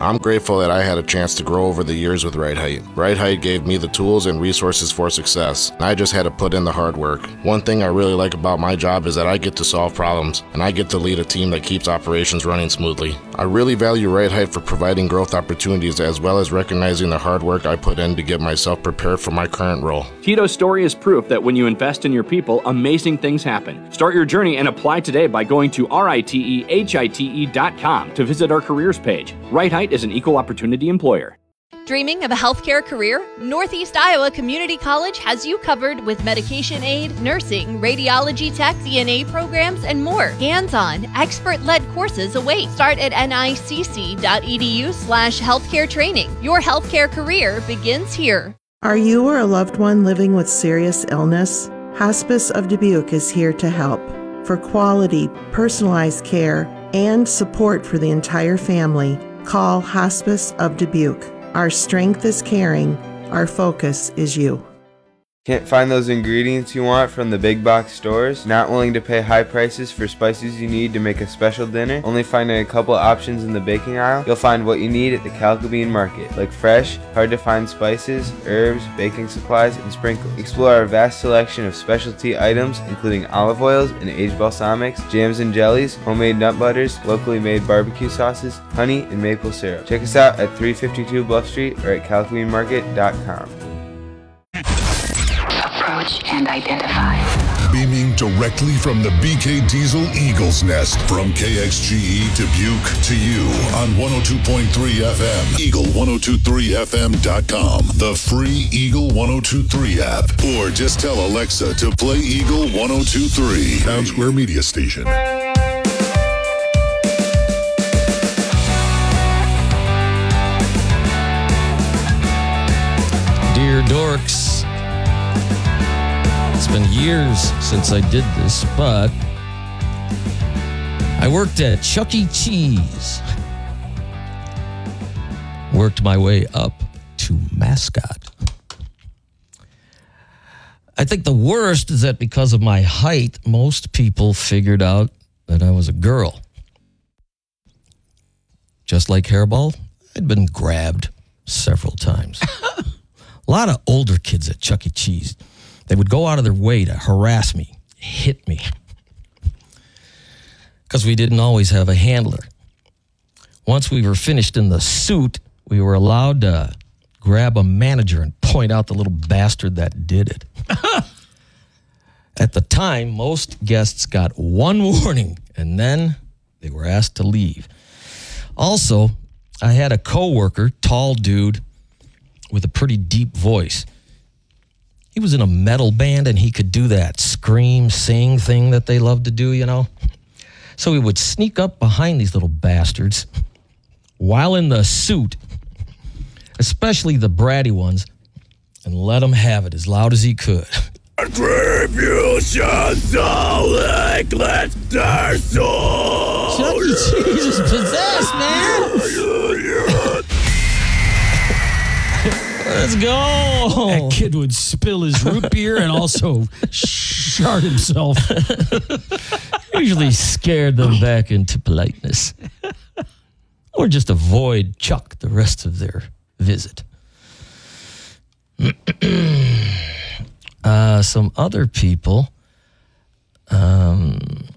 I'm grateful that I had a chance to grow over the years with Right Height. Right Height gave me the tools and resources for success. I just had to put in the hard work. One thing I really like about my job is that I get to solve problems, and I get to lead a team that keeps operations running smoothly. I really value Right Height for providing growth opportunities as well as recognizing the hard work I put in to get myself prepared for my current role. Tito's story is proof that when you invest in your people, amazing things happen. Start your journey and apply today by going to ritehite.com to visit our careers page. Right Height is an equal opportunity employer. Dreaming of a healthcare career? Northeast Iowa Community College has you covered with medication aid, nursing, radiology tech, CNA programs, and more. Hands-on, expert-led courses await. Start at nicc.edu/healthcare training. Your healthcare career begins here. Are you or a loved one living with serious illness? Hospice of Dubuque is here to help. For quality, personalized care and support for the entire family, call Hospice of Dubuque. Our strength is caring. Our focus is you. Can't find those ingredients you want from the big box stores? Not willing to pay high prices for spices you need to make a special dinner? Only finding a couple options in the baking aisle? You'll find what you need at the Calcabeen Market, like fresh, hard to find spices, herbs, baking supplies, and sprinkles. Explore our vast selection of specialty items, including olive oils and aged balsamics, jams and jellies, homemade nut butters, locally made barbecue sauces, honey, and maple syrup. Check us out at 352 Bluff Street or at calcabeenmarket.com. Approach and identify. Beaming directly from the BK Diesel Eagle's Nest from KXGE Dubuque to you on 102.3 FM, Eagle1023FM.com, the free Eagle 1023 app, or just tell Alexa to play Eagle 1023, Town Square Media Station. Dear dorks, it's been years since I did this, but I worked at Chuck E. Cheese. Worked my way up to mascot. I think the worst is that because of my height, most people figured out that I was a girl. Just like Hairball, I'd been grabbed several times. A lot of older kids at Chuck E. Cheese, they would go out of their way to harass me, hit me, because we didn't always have a handler. Once we were finished in the suit, we were allowed to grab a manager and point out the little bastard that did it. At the time, most guests got one warning, and then they were asked to leave. Also, I had a coworker, tall dude, with a pretty deep voice. He was in a metal band, and he could do that scream, sing thing that they love to do, you know? So he would sneak up behind these little bastards while in the suit, especially the bratty ones, and let them have it as loud as he could. Attribution Sonic, let's their soul. Chuck E. Cheese is possessed, man. Let's go. That kid would spill his root beer and also shard himself. Usually scared them back into politeness. Or just avoid Chuck the rest of their visit. Some other people, the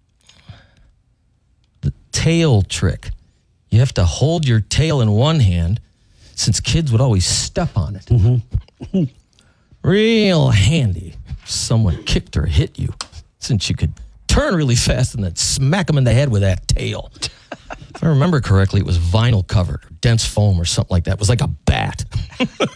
tail trick. You have to hold your tail in one hand, since kids would always step on it. Mm-hmm. Real handy if someone kicked or hit you, since you could turn really fast and then smack them in the head with that tail. If I remember correctly, it was vinyl covered, or dense foam or something like that. It was like a bat.